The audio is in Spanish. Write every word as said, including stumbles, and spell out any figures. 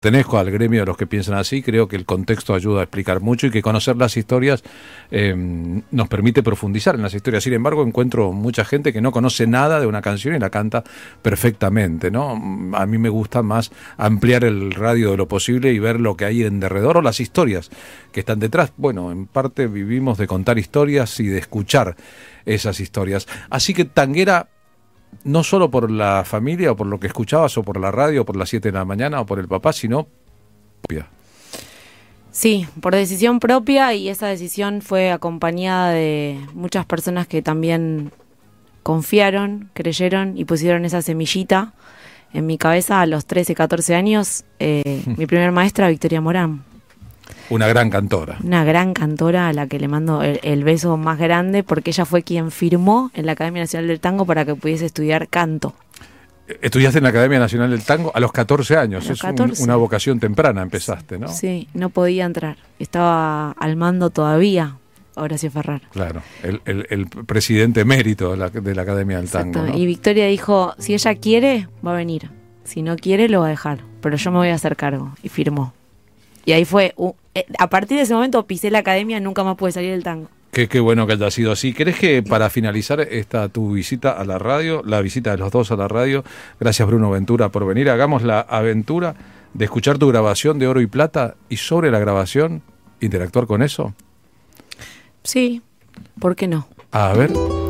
Pertenezco al gremio de los que piensan así, creo que el contexto ayuda a explicar mucho y que conocer las historias eh, nos permite profundizar en las historias. Sin embargo, encuentro mucha gente que no conoce nada de una canción y la canta perfectamente, ¿no? A mí me gusta más ampliar el radio de lo posible y ver lo que hay en derredor o las historias que están detrás. Bueno, en parte vivimos de contar historias y de escuchar esas historias. Así que Tanguera, no solo por la familia o por lo que escuchabas o por la radio o por las siete de la mañana o por el papá, sino propia. Sí, por decisión propia, y esa decisión fue acompañada de muchas personas que también confiaron, creyeron y pusieron esa semillita en mi cabeza a los trece, catorce años. Eh, mi primer maestra, Victoria Morán. Una gran cantora. Una gran cantora a la que le mando el, el beso más grande, porque ella fue quien firmó en la Academia Nacional del Tango para que pudiese estudiar canto. Estudiaste en la Academia Nacional del Tango a los catorce años, los es catorce. Un, una vocación temprana, empezaste, ¿no? Sí, no podía entrar, estaba al mando todavía Horacio Ferrer. Claro, el, el, el presidente emérito de la, de la Academia del Tango, ¿no? Y Victoria dijo, si ella quiere, va a venir, si no quiere, lo va a dejar, pero yo me voy a hacer cargo, y firmó. Y ahí fue, uh, a partir de ese momento pisé la academia, nunca más pude salir del tango. Qué, qué bueno que haya sido así. ¿Querés que para finalizar esta tu visita a la radio, la visita de los dos a la radio, gracias Bruno Ventura por venir, hagamos la aventura de escuchar tu grabación de Oro y Plata y sobre la grabación interactuar con eso? Sí, ¿por qué no? A ver...